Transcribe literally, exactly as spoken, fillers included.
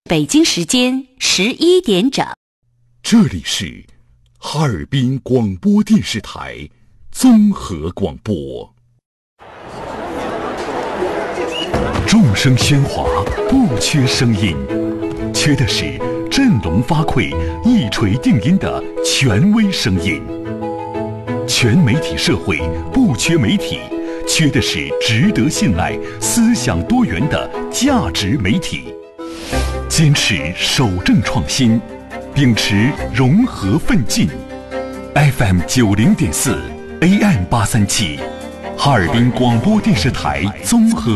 北京时间十一点整， 这里是哈尔滨广播电视台综合广播。众声喧哗，不缺声音，缺的是振聋发聩、一锤定音的权威声音。全媒体社会不缺媒体，缺的是值得信赖、思想多元的价值媒体。坚持守正创新，秉持融合奋进。F M 九零点四 ，A M 八三七，哈尔滨广播电视台综合。